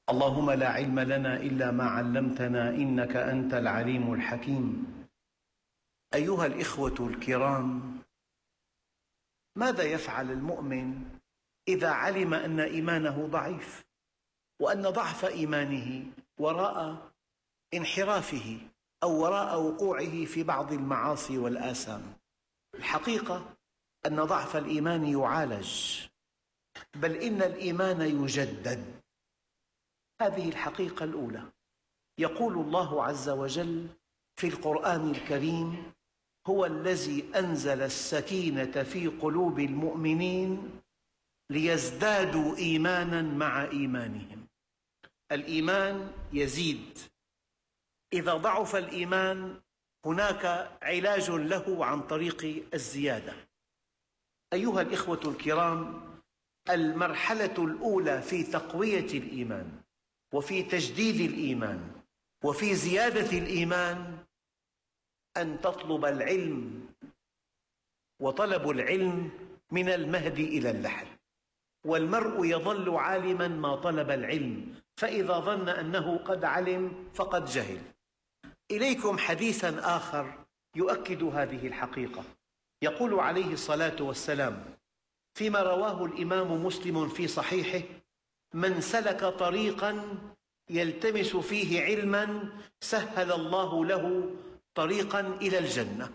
اللهم لا علم لنا إلا ما علمتنا إنك أنت العليم الحكيم. أيها الإخوة الكرام، ماذا يفعل المؤمن إذا علم أن إيمانه ضعيف، وأن ضعف إيمانه وراء انحرافه أو وراء وقوعه في بعض المعاصي والآثام؟ الحقيقة أن ضعف الإيمان يعالج، بل إن الإيمان يجدد. هذه الحقيقة الأولى. يقول الله عز وجل في القرآن الكريم: هو الذي أنزل السكينة في قلوب المؤمنين ليزدادوا إيمانا مع إيمانهم. الإيمان يزيد. إذا ضعف الإيمان هناك علاج له عن طريق الزيادة. أيها الإخوة الكرام، المرحلة الأولى في تقوية الإيمان وفي تجديد الإيمان وفي زيادة الإيمان أن تطلب العلم، وطلب العلم من المهد إلى اللحد، والمرء يظل عالما ما طلب العلم، فإذا ظن أنه قد علم فقد جهل. إليكم حديثا آخر يؤكد هذه الحقيقة. يقول عليه الصلاة والسلام فيما رواه الإمام مسلم في صحيحه: من سلك طريقا يلتمس فيه علما سهل الله له طريقا إلى الجنة.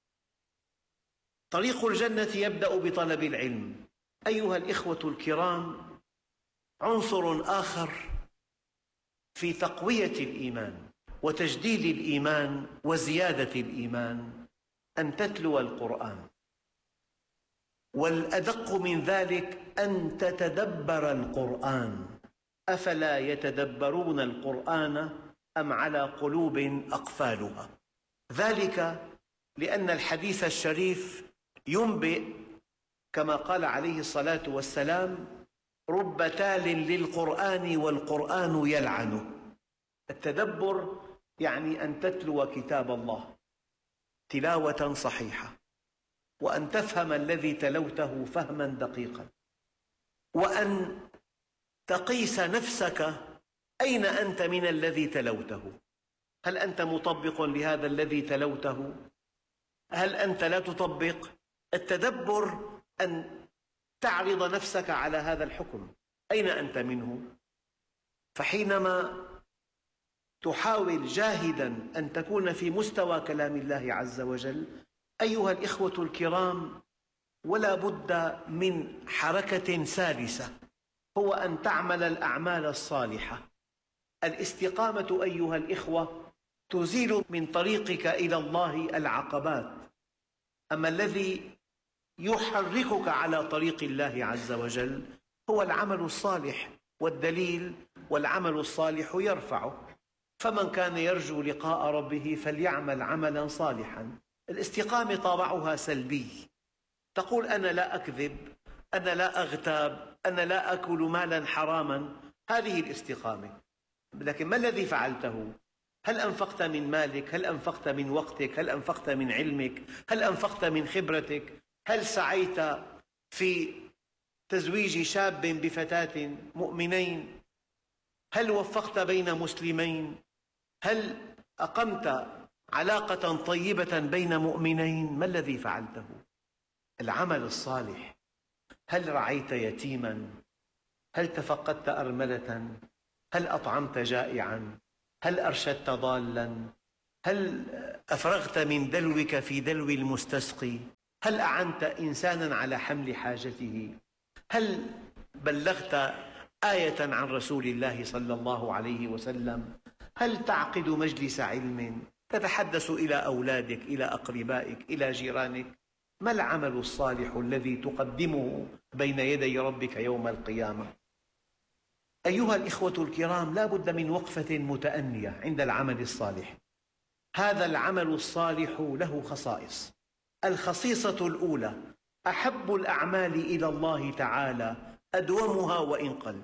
طريق الجنة يبدأ بطلب العلم. أيها الإخوة الكرام، عنصر آخر في تقوية الإيمان وتجديد الإيمان وزيادة الإيمان أن تتلو القرآن، والأدق من ذلك أن تتدبر القرآن. أفلا يتدبرون القرآن أم على قلوب أقفالها؟ ذلك لأن الحديث الشريف ينبئ كما قال عليه الصلاة والسلام: رب تال للقرآن والقرآن يلعنه. التدبر يعني أن تتلو كتاب الله تلاوة صحيحة، وأن تفهم الذي تلوته فهما دقيقا، وأن تقيس نفسك أين أنت من الذي تلوته. هل أنت مطبق لهذا الذي تلوته؟ هل أنت لا تطبق؟ التدبر أن تعرض نفسك على هذا الحكم، أين أنت منه؟ فحينما تحاول جاهدا أن تكون في مستوى كلام الله عز وجل، أيها الإخوة الكرام، ولا بد من حركة سادسة، هو أن تعمل الأعمال الصالحة. الاستقامة أيها الإخوة تزيل من طريقك إلى الله العقبات، أما الذي يحركك على طريق الله عز وجل هو العمل الصالح، والدليل: والعمل الصالح يرفعه. فمن كان يرجو لقاء ربه فليعمل عملا صالحا. الاستقامة طابعها سلبي، تقول أنا لا أكذب، أنا لا أغتاب، أنا لا أكل مالا حراما. هذه الاستقامة. لكن ما الذي فعلته؟ هل أنفقت من مالك؟ هل أنفقت من وقتك؟ هل أنفقت من علمك؟ هل أنفقت من خبرتك؟ هل سعيت في تزويج شاب بفتاة مؤمنين؟ هل وفقت بين مسلمين؟ هل أقمت علاقة طيبة بين مؤمنين؟ ما الذي فعلته؟ العمل الصالح. هل رعيت يتيما؟ هل تفقدت أرملة؟ هل أطعمت جائعا؟ هل أرشدت ضالا؟ هل أفرغت من دلوك في دلو المستسقي؟ هل أعنت إنسانا على حمل حاجته؟ هل بلغت آية عن رسول الله صلى الله عليه وسلم؟ هل تعقد مجلس علم تتحدث إلى أولادك، إلى أقربائك، إلى جيرانك؟ ما العمل الصالح الذي تقدمه بين يدي ربك يوم القيامة؟ أيها الإخوة الكرام، لا بد من وقفة متأنية عند العمل الصالح. هذا العمل الصالح له خصائص. الخصيصة الأولى: أحب الأعمال إلى الله تعالى أدومها وإن قل.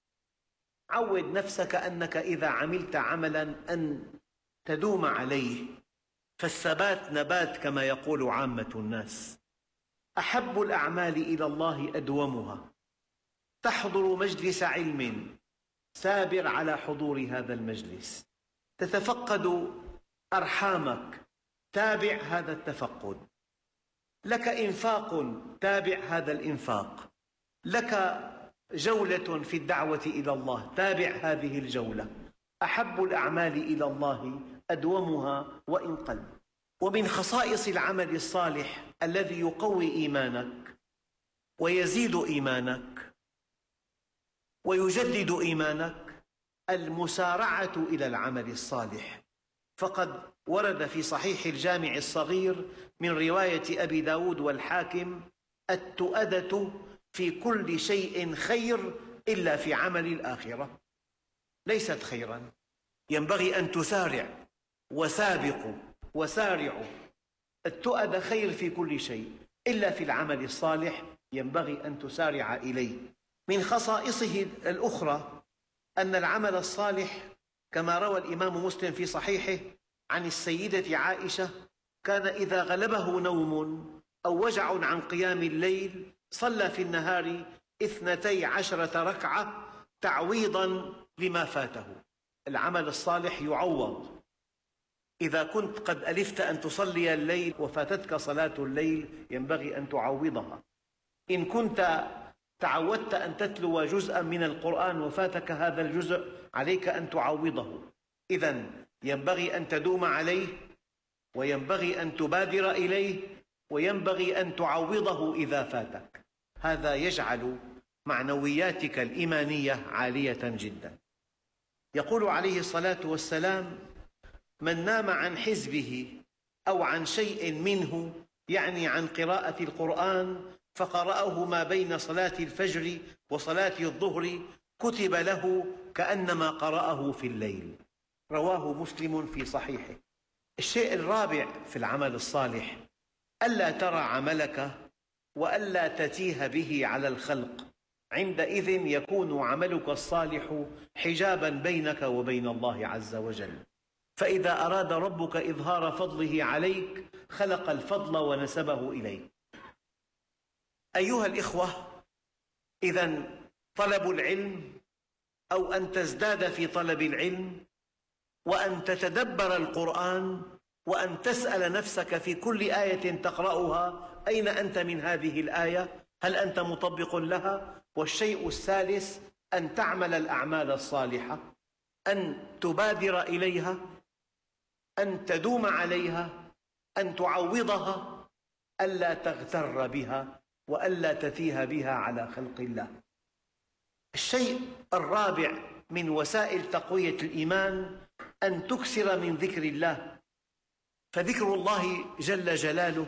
عود نفسك أنك إذا عملت عملا أن تدوم عليه، فالثبات نبات كما يقول عامة الناس. أحب الأعمال إلى الله أدومها. تحضر مجلس علم سابر على حضور هذا المجلس، تتفقد أرحامك، تابع هذا التفقد. لك إنفاق، تابع هذا الإنفاق. لك جولة في الدعوة إلى الله، تابع هذه الجولة. أحب الأعمال إلى الله أدومها وإن قل. ومن خصائص العمل الصالح الذي يقوي إيمانك ويزيد إيمانك ويجدد إيمانك المسارعة إلى العمل الصالح. فقد ورد في صحيح الجامع الصغير من رواية أبي داود والحاكم: التؤدة في كل شيء خير إلا في عمل الآخرة. ليست خيرا، ينبغي أن تسارع وسابقوا وسارعوا. التؤدة خير في كل شيء إلا في العمل الصالح، ينبغي أن تسارع إليه. من خصائصه الأخرى أن العمل الصالح كما روى الإمام مسلم في صحيحه عن السيدة عائشة: كان إذا غلبه نوم أو وجع عن قيام الليل صلى في النهار 12 ركعة تعويضا لما فاته. العمل الصالح يعوض. إذا كنت قد ألفت أن تصلي الليل وفاتتك صلاة الليل ينبغي أن تعوضها. إن كنت تعودت أن تتلو جزءا من القرآن وفاتك هذا الجزء عليك أن تعوضه. إذن ينبغي أن تدوم عليه، وينبغي أن تبادر إليه، وينبغي أن تعوضه إذا فاتك. هذا يجعل معنوياتك الإيمانية عالية جدا. يقول عليه الصلاة والسلام: من نام عن حزبه أو عن شيء منه، يعني عن قراءة القرآن، فقرأه ما بين صلاة الفجر وصلاة الظهر، كتب له كأنما قرأه في الليل. رواه مسلم في صحيحه. الشيء الرابع في العمل الصالح: ألا ترى عملك وألا تتيه به على الخلق. عندئذ يكون عملك الصالح حجابا بينك وبين الله عز وجل. فإذا أراد ربك إظهار فضله عليك خلق الفضل ونسبه إليك. أيها الإخوة، إذن طلب العلم أو أن تزداد في طلب العلم، وأن تتدبر القرآن، وأن تسأل نفسك في كل آية تقرأها: أين أنت من هذه الآية؟ هل أنت مطبق لها؟ والشيء الثالث: أن تعمل الأعمال الصالحة، أن تبادر إليها، أن تدوم عليها، أن تعوضها، ألا تغتر بها وألا تتيه بها على خلق الله. الشيء الرابع من وسائل تقوية الإيمان: أن تكثر من ذكر الله. فذكر الله جل جلاله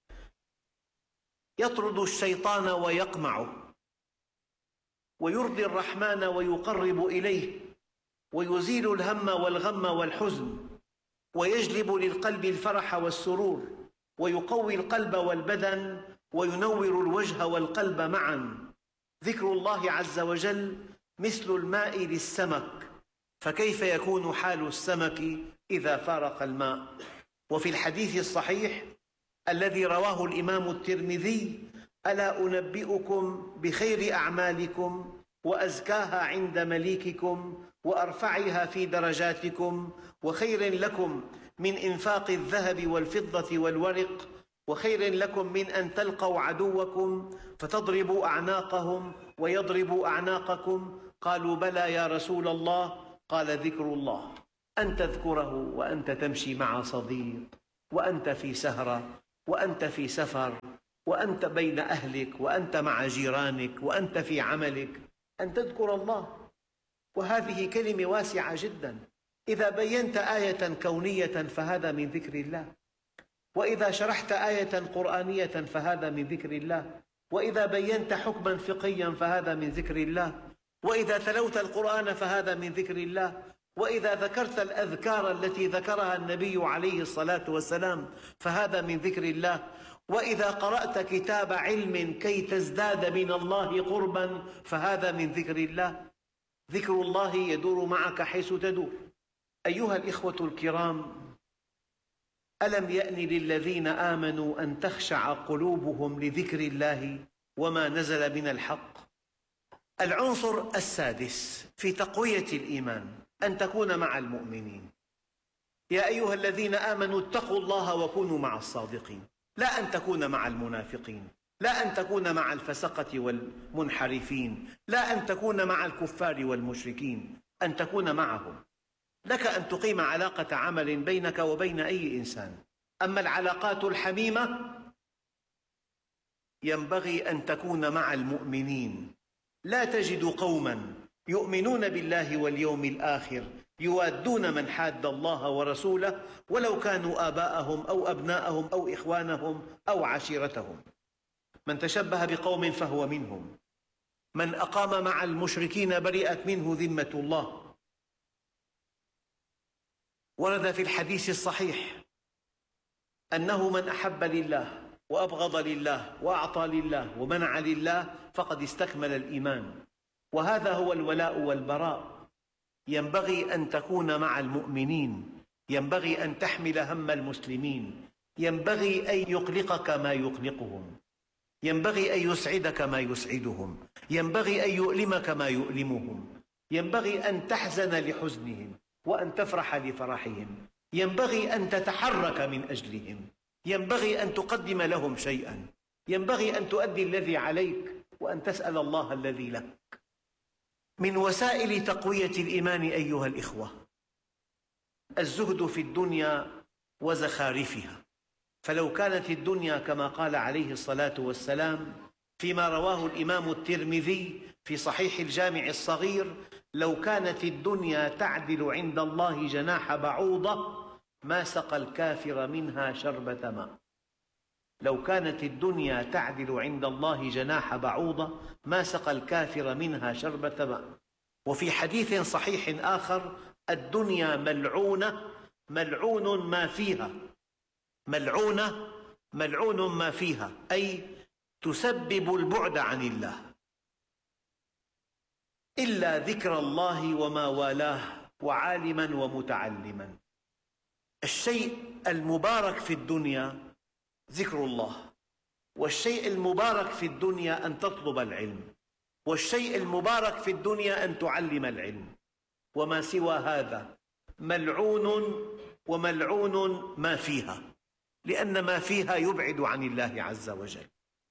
يطرد الشيطان ويقمعه، ويرضي الرحمن ويقرب إليه، ويزيل الهم والغم والحزن، ويجلب للقلب الفرح والسرور، ويقوي القلب والبدن، وينور الوجه والقلب معا. ذكر الله عز وجل مثل الماء للسمك، فكيف يكون حال السمك إذا فارق الماء؟ وفي الحديث الصحيح الذي رواه الإمام الترمذي: ألا أنبئكم بخير أعمالكم وأزكاها عند مليككم وأرفعها في درجاتكم، وخير لكم من إنفاق الذهب والفضة والورق، وخير لكم من أن تلقوا عدوكم فتضربوا أعناقهم ويضربوا أعناقكم؟ قالوا: بلى يا رسول الله. قال: ذكر الله، أن تذكره وأنت تمشي مع صديق، وأنت في سهرة، وأنت في سفر، وأنت بين أهلك، وأنت مع جيرانك، وأنت في عملك، أن تذكر الله. وهذه كلمة واسعة جدا. إذا بينت آية كونية فهذا من ذكر الله، وإذا شرحت آية قرآنية فهذا من ذكر الله، وإذا بينت حكما فقهيا فهذا من ذكر الله، وإذا تلوت القرآن فهذا من ذكر الله، وإذا ذكرت الأذكار التي ذكرها النبي عليه الصلاة والسلام فهذا من ذكر الله، وإذا قرأت كتاب علم كي تزداد من الله قربا فهذا من ذكر الله. ذكر الله يدور معك حيث تدور. أيها الإخوة الكرام، ألم يأن للذين آمنوا أن تخشع قلوبهم لذكر الله وما نزل من الحق؟ العنصر السادس في تقوية الإيمان أن تكون مع المؤمنين. يا أيها الذين آمنوا اتقوا الله وكونوا مع الصادقين، لا أن تكون مع المنافقين، لا أن تكون مع الفسقة والمنحرفين، لا أن تكون مع الكفار والمشركين، أن تكون معهم. لك أن تقيم علاقة عمل بينك وبين أي إنسان، أما العلاقات الحميمة ينبغي أن تكون مع المؤمنين. لا تجد قوما يؤمنون بالله واليوم الآخر يوادون من حاد الله ورسوله ولو كانوا آباءهم أو أبناءهم أو إخوانهم أو عشيرتهم. من تشبه بقوم فهو منهم. من أقام مع المشركين برئت منه ذمة الله. ورد في الحديث الصحيح أنه من أحب لله وأبغض لله وأعطى لله ومنع لله فقد استكمل الإيمان، وهذا هو الولاء والبراء. ينبغي أن تكون مع المؤمنين، ينبغي أن تحمل هم المسلمين، ينبغي أن يقلقك ما يقلقهم، ينبغي أن يسعدك ما يسعدهم، ينبغي أن يؤلمك ما يؤلمهم، ينبغي أن تحزن لحزنهم وأن تفرح لفرحهم، ينبغي أن تتحرك من أجلهم، ينبغي أن تقدم لهم شيئا، ينبغي أن تؤدي الذي عليك وأن تسأل الله الذي لك. من وسائل تقوية الإيمان أيها الإخوة الزهد في الدنيا وزخارفها. فلو كانت الدنيا كما قال عليه الصلاة والسلام فيما رواه الإمام الترمذي في صحيح الجامع الصغير: لو كانت الدنيا تعدل عند الله جناح بعوضة ما سقى الكافر منها شربة ماء. لو كانت الدنيا تعدل عند الله جناح بعوضة ما سقى الكافر منها شربة ماء. وفي حديث صحيح آخر: الدنيا ملعونة ملعون ما فيها. ملعونة ملعون ما فيها، أي تسبب البعد عن الله، إلا ذكر الله وما والاه وعالما ومتعلما. الشيء المبارك في الدنيا ذكر الله، والشيء المبارك في الدنيا أن تطلب العلم، والشيء المبارك في الدنيا أن تعلم العلم. وما سوى هذا ملعون وملعون ما فيها، لأن ما فيها يبعد عن الله عز وجل.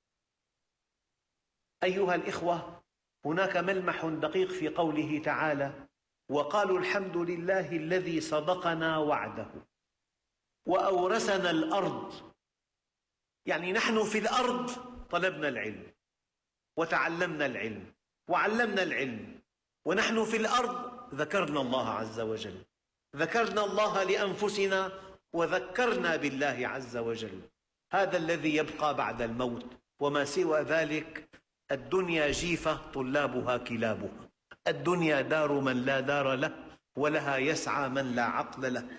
أيها الإخوة، هناك ملمح دقيق في قوله تعالى: وقالوا الحمد لله الذي صدقنا وعده وأورثنا الأرض. يعني نحن في الأرض طلبنا العلم وتعلمنا العلم وعلمنا العلم، ونحن في الأرض ذكرنا الله عز وجل، ذكرنا الله لأنفسنا وذكرنا بالله عز وجل. هذا الذي يبقى بعد الموت، وما سوى ذلك الدنيا جيفة طلابها كلابها. الدنيا دار من لا دار له، ولها يسعى من لا عقل له.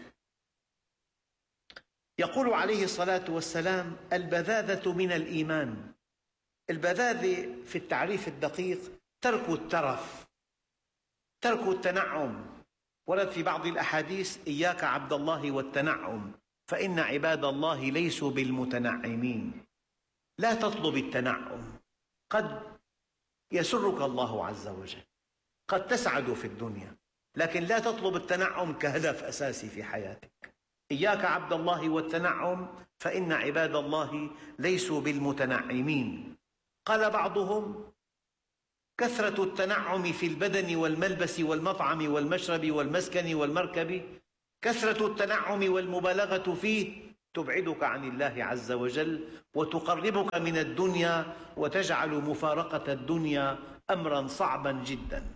يقول عليه الصلاة والسلام: البذاذة من الإيمان. البذاذة في التعريف الدقيق ترك الترف، ترك التنعم. ورد في بعض الأحاديث: إياك عبد الله والتنعم فإن عباد الله ليسوا بالمتنعمين. لا تطلب التنعم، قد يسرك الله عز وجل، قد تسعد في الدنيا، لكن لا تطلب التنعم كهدف أساسي في حياتك. إياك عبد الله والتنعم فإن عباد الله ليسوا بالمتنعمين. قال بعضهم: كثرة التنعم في البدن والملبس والمطعم والمشرب والمسكن والمركب، كثرة التنعم والمبالغة فيه تبعدك عن الله عز وجل وتقربك من الدنيا وتجعل مفارقة الدنيا أمرا صعبا جدا.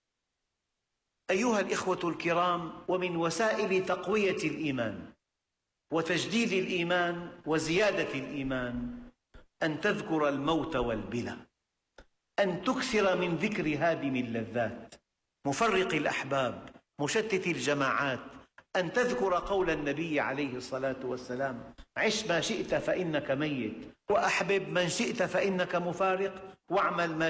أيها الإخوة الكرام، ومن وسائل تقوية الإيمان وتجديد الإيمان وزيادة الإيمان أن تذكر الموت والبلى، أن تكثر من ذكر هادم اللذات، مفرق الأحباب، مشتت الجماعات، أن تذكر قول النبي عليه الصلاة والسلام: عش ما شئت فإنك ميت، وأحبب من شئت فإنك مفارق، واعمل ما